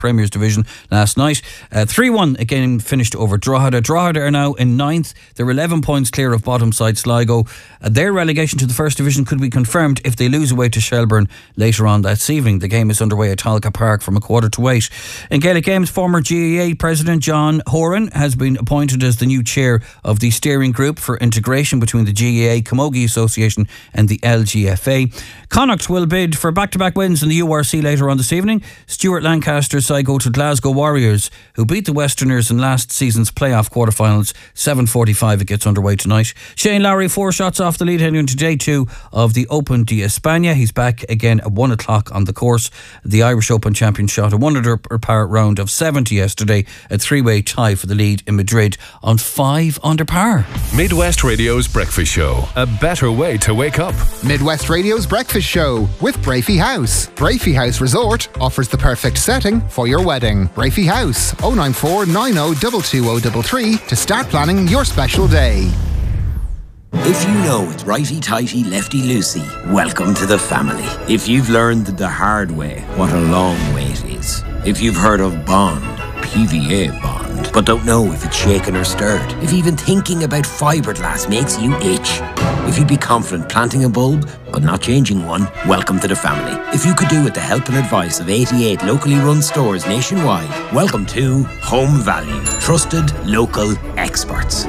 Premier's Division last night. 3-1 again finished over Drogheda. Drogheda are now in 9th. They're 11 points clear of bottom side Sligo. Their relegation to the First Division could be confirmed if they lose away to Shelbourne later on that evening. The game is underway at Talca Park from 7:15. In Gaelic Games, former GAA President John Horan has been appointed as the new chair of the steering group for integration between the GAA, Camogie Association and the LGFA. Connacht will bid for back-to-back wins in the URC later on this evening. Stuart Lancaster's side go to Glasgow Warriors, who beat the Westerners in last season's playoff quarterfinals. 7:45 it gets underway tonight. Shane Lowry 4 shots off the lead heading into day 2 of the Open de España. He's back again at 1 o'clock on the course. The Irish Open champion shot a 1-under-par round of 70 yesterday, a 3-way tie for the lead in Madrid on 5 under par. Midwest Radio's Breakfast Show. A better way to wake up. Midwest Radio's Breakfast Show with Brafey House. Brafey House Resort offers the perfect setting for your wedding. Brafey House, 094 90 22033 to start planning your special day. If you know it's righty-tighty, lefty-loosey, welcome to the family. If you've learned the hard way, what a long way it is. If you've heard of Bond, PVA Bond, but don't know if it's shaken or stirred. If even thinking about fiberglass makes you itch. If you'd be confident planting a bulb, but not changing one, welcome to the family. If you could do with the help and advice of 88 locally run stores nationwide, welcome to Home Value. Trusted local experts.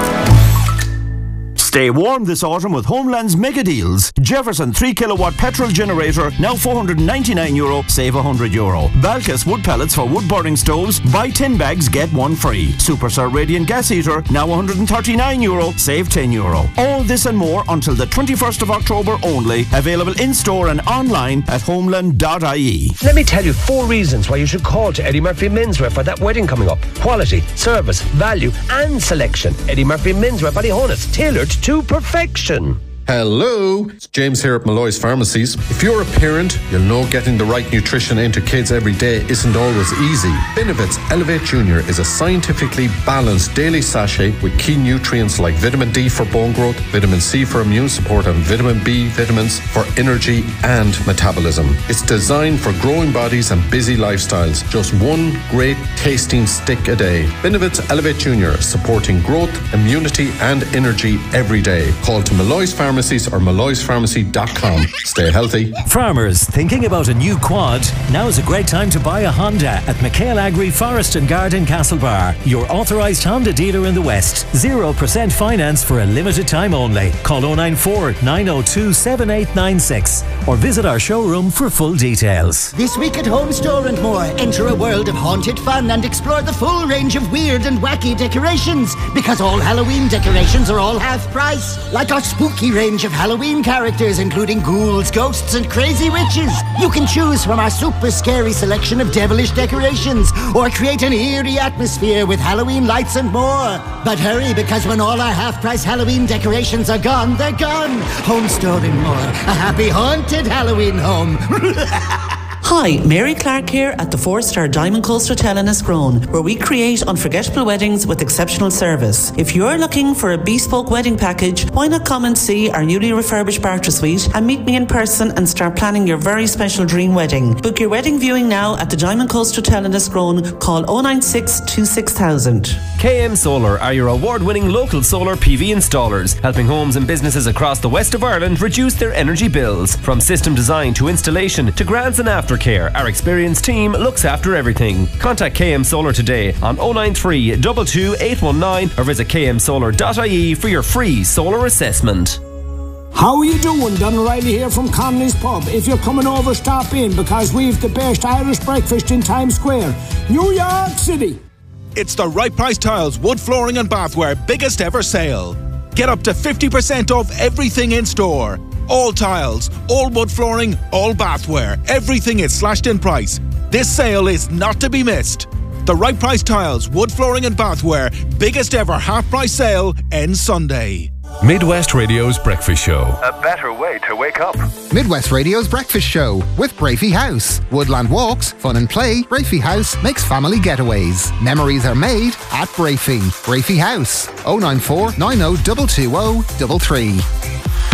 Stay warm this autumn with Homeland's mega deals. Jefferson 3 kilowatt petrol generator, now €499, save €100. Balkas wood pellets for wood burning stoves, buy 10 bags, get 1 free. Superstar radiant gas heater, now €139, save €10. All this and more until the 21st of October only. Available in-store and online at homeland.ie. Let me tell you 4 reasons why you should call to Eddie Murphy Menswear for that wedding coming up. Quality, service, value and selection. Eddie Murphy Menswear, Ballyhonus, tailored to perfection. Hello, it's James here at Malloy's Pharmacies. If you're a parent, you'll know getting the right nutrition into kids every day isn't always easy. Benevit's Elevate Junior is a scientifically balanced daily sachet with key nutrients like vitamin D for bone growth, vitamin C for immune support and vitamin B vitamins for energy and metabolism. It's designed for growing bodies and busy lifestyles. Just 1 great tasting stick a day. Benevit's Elevate Junior, supporting growth, immunity and energy every day. Call to Malloy's Pharmacies or malloyspharmacy.com. Stay healthy. Farmers thinking about a new quad? Now is a great time to buy a Honda at McHale Agri Forest and Garden Castlebar, your authorised Honda dealer in the West. 0% finance for a limited time only. Call 094 902 7896 or visit our showroom for full details. This week at Home Store and More, enter a world of haunted fun and explore the full range of weird and wacky decorations, because all Halloween decorations are all half price. Like our spooky range of Halloween characters, including ghouls, ghosts and crazy witches. You can choose from our super scary selection of devilish decorations or create an eerie atmosphere with Halloween lights and more. But hurry, because when all our half-price Halloween decorations are gone, they're gone. Home Store and More, a happy haunted Halloween home. Hi, Mary Clark here at the 4-star Diamond Coast Hotel in Escrone, where we create unforgettable weddings with exceptional service. If you're looking for a bespoke wedding package, why not come and see our newly refurbished Barter Suite and meet me in person and start planning your very special dream wedding. Book your wedding viewing now at the Diamond Coast Hotel in Escrone. Call 096 26000. KM Solar are your award-winning local solar PV installers, helping homes and businesses across the west of Ireland reduce their energy bills. From system design to installation to grants and aftercare, our experienced team looks after everything. Contact KM Solar today on 093 22 819 or visit kmsolar.ie for your free solar assessment. How are you doing? Don O'Reilly here from Connolly's Pub. If you're coming over, stop in, because we've the best Irish breakfast in Times Square, New York City. It's the Right Price Tiles Wood Flooring and Bathware biggest ever sale. Get up to 50% off everything in store. All tiles, all wood flooring, all bathware. Everything is slashed in price. This sale is not to be missed. The Right Price Tiles Wood Flooring and Bathware biggest ever half-price sale ends Sunday. Midwest Radio's Breakfast Show. A better way to wake up. Midwest Radio's Breakfast Show with Brafey House. Woodland walks, fun and play. Brafey House makes family getaways. Memories are made at Brafey. Brafey House, 094 90 220 33.